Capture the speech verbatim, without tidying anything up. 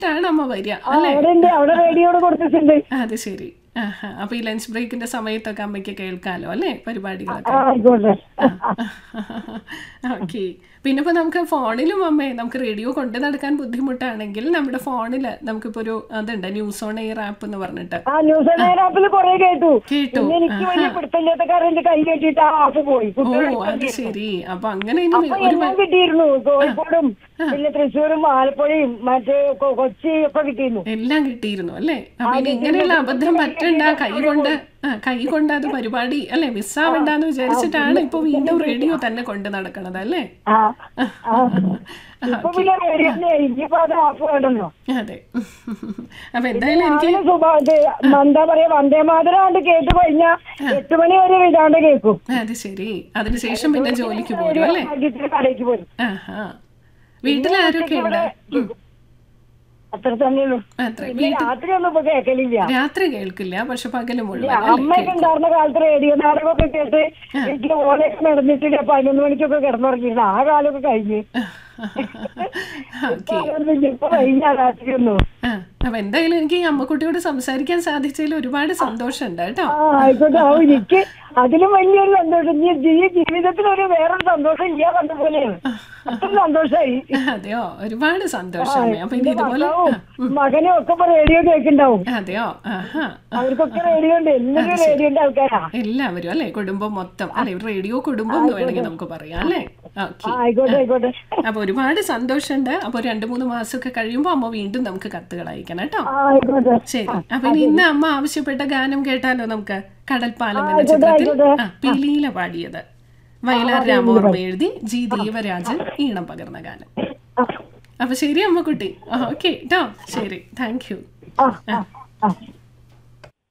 ാണ് അമ്മ വരിക ആ, അല്ലേ? അവിടെ ഉണ്ട്, അവിടെ റേഡിയോട് കൊടുത്തിട്ടുണ്ട്. അത് ശരി. ആഹാ. അപ്പൊ ഈ ലഞ്ച് ബ്രേക്കിന്റെ സമയത്തൊക്കെ അമ്മയ്ക്ക് കേൾക്കാലോ അല്ലേ ആ, പരിപാടികളൊക്കെ? ആയിക്കോട്ടെ. ഓക്കെ. പിന്നെ ഇപ്പൊ നമുക്ക് ഫോണിലും അമ്മേ നമുക്ക് റേഡിയോ കൊണ്ടു നടക്കാൻ ബുദ്ധിമുട്ടാണെങ്കിൽ നമ്മുടെ ഫോണില് നമുക്കിപ്പോ ഒരു അതുണ്ട് ന്യൂസ് ഓൺ എയർ ആപ്പ് എന്ന് പറഞ്ഞിട്ട്. ആ ന്യൂസ് ആപ്പിൽ കുറെ കേട്ടു. കേട്ടു. പിന്നെ എനിക്ക് ആഹാ. വലിയ പിടുത്തല്ലാത്ത കാരണം എന്റെ കൈ കെട്ടിയിട്ട് ആ ആപ്പ് പോയി. ഓ കുട്ടികൾ അത് ശരി. അപ്പൊ അങ്ങനെ ഇനി അപ്പൊ ഒരു എല്ലാം കിട്ടിയിരുന്നു. കോഴിക്കോടും പിന്നെ തൃശ്ശൂരും ആലപ്പുഴയും മറ്റേ കൊ- കൊച്ചി ഒക്കെ കിട്ടിയിരുന്നു. എല്ലാം കിട്ടിയിരുന്നു അല്ലേ? അപ്പൊ ഇനി ഇങ്ങനെയുള്ള അബദ്ധം പറ്റണ്ട, കൈ കൊണ്ട് ആ കൈ കൊണ്ട് അത് പരിപാടി അല്ലെ മിസ്സാവണ്ടെന്ന് വിചാരിച്ചിട്ടാണ് ഇപ്പൊ വീണ്ടും റേഡിയോ തന്നെ കൊണ്ട് നടക്കണത് അല്ലേ? ആ ആ. ഇപ്പൊ പിന്നെ റേഡിയോ ഇനിയിപ്പോ അത് ആപ്പ് വേണ്ടല്ലോ. അതെ. അപ്പൊ എന്തായാലും എനിക്ക് രാവിലെ സുബ- ഇത് എന്താ പറയാ വന്ദേ മാതരം കേട്ട് കഴിഞ്ഞാ എട്ട് മണി വരെ വിടാണ്ട് കേൾക്കും. അത് ശരി. അതിനുശേഷം പിന്നെ ജോലിക്ക് പോരും അല്ലേ? കടയ്ക്ക് പോരും. ആഹാ. വീട്ടിലാരൊക്കെ ഉണ്ട്? ഉം. അത്ര തന്നെയുള്ളൂ. അത്ര പിന്നെ രാത്രി ഒന്നും ഇപ്പൊ കേൾക്കലില്ല. രാത്രി കേൾക്കില്ല, പക്ഷെ പകല് മുഴുവൻ അല്ലേ അമ്മയൊക്കെ കേൾക്കും. ഉണ്ടായിരുന്ന കാലത്ത് റേഡിയോ നാടകമൊക്കെ കേട്ട് വീട്ടില് ഓലൊക്കെ നടന്നിട്ട് പതിനൊന്ന് മണിക്കൊക്കെ കിടന്നുറങ്ങിയിരുന്നു. ആ കാലമൊക്കെ കഴിഞ്ഞ് ഓക്കെ. ഇപ്പൊ കഴിഞ്ഞ രാത്രി ഒന്നും. ആ അപ്പൊ എന്തായാലും എനിക്ക് ഈ അമ്മക്കുട്ടിയോട് സംസാരിക്കാൻ സാധിച്ചതിൽ ഒരുപാട് സന്തോഷമുണ്ട് കേട്ടോ. ആ ആയിക്കോട്ടെ. ആ എനിക്ക് അതിലും വലിയൊരു സന്തോഷം. ഈ ജീ- ജീവിതത്തിലൊരു വേറൊരു സന്തോഷം ഇല്ല പറഞ്ഞ പോലെയാണ്. അത്ര സന്തോഷായി. അതെയോ? ഒരുപാട് സന്തോഷം അമ്മേ. അപ്പൊ ഇനി ഇതുപോലെ ഭർത്താവും മകനും ഒക്കെ ഇപ്പൊ റേഡിയോ കേൾക്കുന്നുണ്ടാവും. അതെയോ? ആഹാ. അവർക്കൊക്കെ റേഡിയോ ഉണ്ട്. എല്ലാവരും റേഡിയോന്റെ ആൾക്കാരാ. എല്ലാവരും അല്ലെ? കുടുംബം മൊത്തം അല്ലെ? റേഡിയോ കുടുംബം എന്ന് വേണമെങ്കിൽ നമുക്ക് പറയാം അല്ലേ? ഓക്കെ. ആ ആയിക്കോട്ടെ ആയിക്കോട്ടെ. അപ്പൊ ഒരുപാട് സന്തോഷമുണ്ട്. അപ്പൊ രണ്ടു മൂന്ന് മാസമൊക്കെ കഴിയുമ്പോ അമ്മ വീണ്ടും നമുക്ക് കത്തുകൾ അയക്കണം കേട്ടോ. ആ ആയിക്കോട്ടെ. ശരി. അപ്പൊ ഇനി ഇന്ന് അമ്മ ആവശ്യപ്പെട്ട ഗാനം കേട്ടാലോ നമുക്ക്? കടൽപ്പാലം എന്ന ആയിക്കോട്ടെ, ചിത്രത്തിൽ ആയിക്കോട്ടെ. ആ പീലീല പാടിയത്, വയലാർ രാമവർമ്മ എഴുതി, ജി ദേവരാജൻ ഈണം പകർന്ന ഗാനം. ആ അപ്പൊ ശരി അമ്മക്കുട്ടി. ഓക്കെ കേട്ടോ. ശരി. Thank you. ആ ആ ആ